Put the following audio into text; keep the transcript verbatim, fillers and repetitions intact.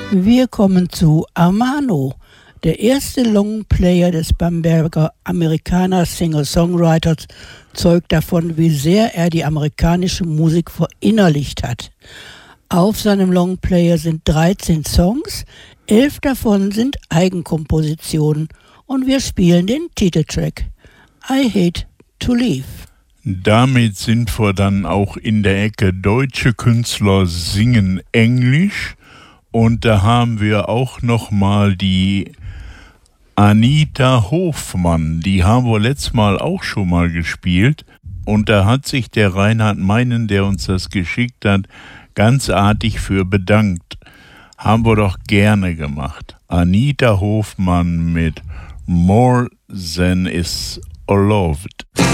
Wir kommen zu Armano, der erste Longplayer des Bamberger Amerikaner-Singer-Songwriters, zeugt davon, wie sehr er die amerikanische Musik verinnerlicht hat. Auf seinem Longplayer sind dreizehn Songs, elf davon sind Eigenkompositionen und wir spielen den Titeltrack I Hate to Leave. Damit sind wir dann auch in der Ecke deutsche Künstler singen Englisch. Und da haben wir auch nochmal die Anita Hofmann. Die haben wir letztes Mal auch schon mal gespielt. Und da hat sich der Reinhard Meinen, der uns das geschickt hat, ganz artig für bedankt. Haben wir doch gerne gemacht. Anita Hofmann mit More Than Is Loved.